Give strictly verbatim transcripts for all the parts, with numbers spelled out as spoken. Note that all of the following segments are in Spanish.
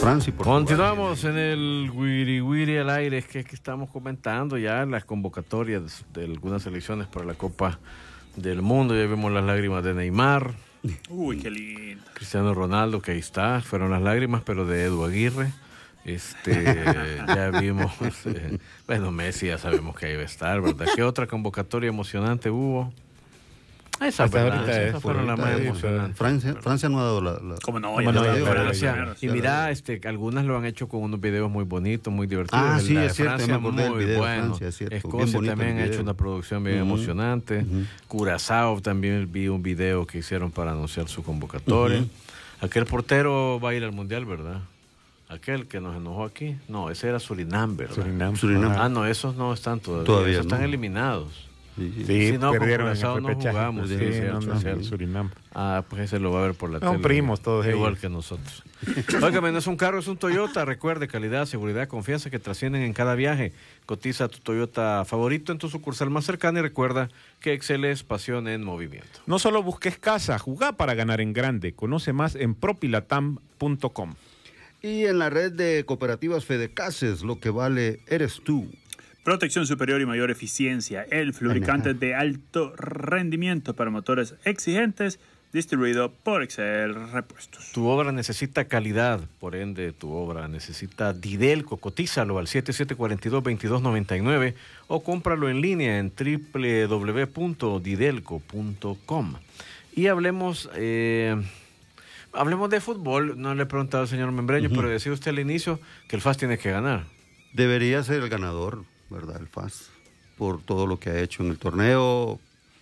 Francia y Portugal. Continuamos en el Wiri Wiri al aire. Es que, es que estamos comentando ya las convocatorias de, de algunas selecciones para la Copa del Mundo. Ya vimos las lágrimas de Neymar. Uy, qué lindo. Cristiano Ronaldo, que ahí está. Fueron las lágrimas, pero de Edu Aguirre. Este, ya vimos. Eh, bueno, Messi ya sabemos que ahí va a estar, ¿verdad? ¿Qué otra convocatoria emocionante hubo? Esa, Hasta ¿verdad? ahorita Esas es, fueron las más Ahorita es, emocionantes. Francia, Francia no ha dado la... la... ¿Cómo no? ¿Cómo no? Ya Ya lo lo dio, Francia. ya lo dio. Y mira, este, algunas lo han hecho con unos videos muy bonitos, muy divertidos. Ah, El sí, de es cierto, Francia, ya me acordé del muy video de bueno. Francia, es cierto, bien Escocia bonito también el ha hecho video. una producción bien Ujú, emocionante. ujú. Curazao también vi un video que hicieron para anunciar su convocatoria. Ujú. Aquel portero va a ir al Mundial, ¿verdad? Aquel que nos enojó aquí. No, ese era Surinam, ¿verdad? Surinam. Surinam. Ah, no, esos no están todavía. Todavía esos están no. eliminados. Sí, sí. Sí, Sí, no, con perdieron en el Curazao no repechaje. jugamos, Sí, sí, no, cierto, no, cierto. Surinam. Ah, pues ese lo va a ver por la Son tele. primos todos Igual ellos. que nosotros. Óigame, no es un carro, es un Toyota. Recuerde, calidad, seguridad, confianza que trascienden en cada viaje. Cotiza tu Toyota favorito en tu sucursal más cercana y recuerda que Excel es pasión en movimiento. No solo busques casa, jugá para ganar en grande. Conoce más en propilatam punto com. Y en la red de cooperativas Fedecases, lo que vale eres tú. Protección superior y mayor eficiencia. El lubricante de alto rendimiento para motores exigentes, distribuido por Excel Repuestos. Tu obra necesita calidad, por ende tu obra necesita Didelco. Cotízalo al siete siete cuatro dos, dos dos nueve nueve o cómpralo en línea en doble u doble u doble u punto didelco punto com. Y hablemos... Eh, Hablemos de fútbol. No le he preguntado al señor Membreño, uh-huh. pero decía usted al inicio que el F A S tiene que ganar. Debería ser el ganador, ¿verdad? El F A S, por todo lo que ha hecho en el torneo.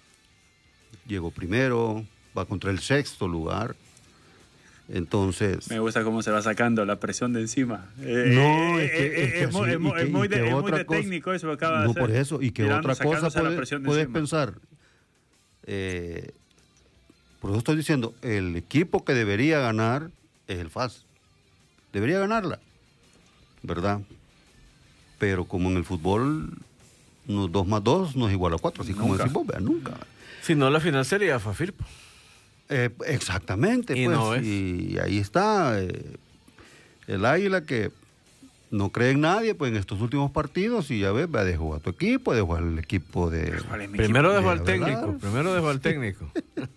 Llegó primero, va contra el sexto lugar. Entonces... Me gusta cómo se va sacando la presión de encima. Eh, no, eh, es que, eh, es, que es, muy, así, es, muy, que, es muy de, que es muy de cosa, técnico eso que acaba de no hacer. por eso, y que Tirando, otra cosa puede, puedes encima. pensar. Eh, por eso estoy diciendo, el equipo que debería ganar es el F A S. Debería ganarla, ¿verdad? Pero como en el fútbol, unos dos más dos no es igual a cuatro, así nunca. Como decimos, vea, nunca. Si no, la final sería Fafirpo. Eh, exactamente, y pues, no es. y ahí está eh, el Águila que no cree en nadie, pues en estos últimos partidos, y ya ves, va a dejar a tu equipo, dejó al equipo de... Primero dejó al de técnico, verdad. primero dejó al técnico.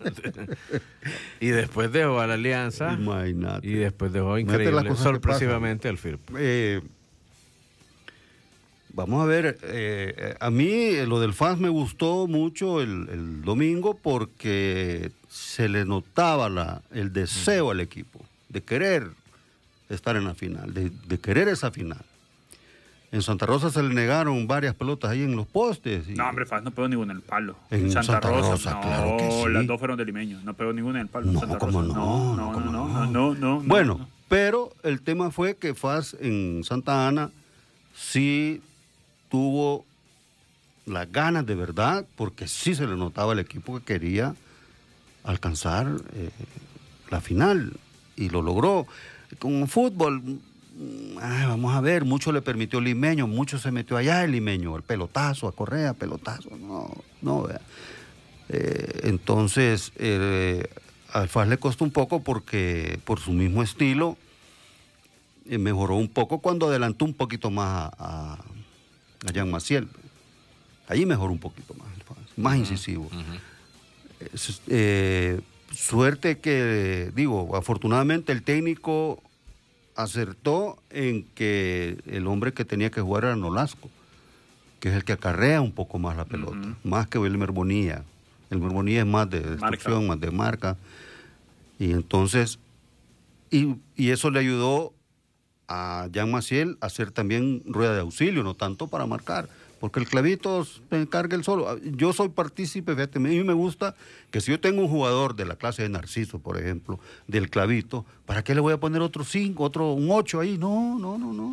Y después dejó a la Alianza. Imagínate. Y después dejó increíble, sorpresivamente al Firpo. Eh, vamos a ver, eh, a mí lo del F A S me gustó mucho el, el domingo porque se le notaba la, el deseo uh-huh. al equipo de querer estar en la final, de, de querer esa final. En Santa Rosa se le negaron varias pelotas ahí en los postes. Y... No, hombre, F A S no pegó ninguna en el palo. En, en Santa, Santa Rosa, Rosa no, claro que sí. Las dos fueron de Limeño, no pegó ninguna en el palo. No, Santa ¿cómo Rosa. no? No, no, no, no, no, no, no, no. Bueno, no. pero el tema fue que F A S en Santa Ana sí tuvo las ganas de verdad, porque sí se le notaba al equipo que quería alcanzar eh, la final, y lo logró. Con fútbol, ay, vamos a ver, mucho le permitió Limeño, mucho se metió allá el Limeño, el pelotazo, a Correa, pelotazo, no, no, vea. Eh, entonces, eh, al F A S le costó un poco porque por su mismo estilo, eh, mejoró un poco cuando adelantó un poquito más a, a, a Jean Maciel. Ahí mejoró un poquito más el F A S, más uh-huh, incisivo. Uh-huh. Es, eh, suerte que, digo, afortunadamente el técnico acertó en que el hombre que tenía que jugar era Nolasco, que es el que acarrea un poco más la pelota, uh-huh. más que Wilmer Bonilla. El Bonilla es más de destrucción, marca. más de marca. Y entonces, y, y eso le ayudó a Jean Maciel a hacer también rueda de auxilio, no tanto para marcar, porque el clavito se encarga él solo. Yo soy partícipe, fíjate, a mí me gusta que si yo tengo un jugador de la clase de Narciso, por ejemplo, del clavito, ¿para qué le voy a poner otro cinco, otro un ocho ahí? No, no, no, no.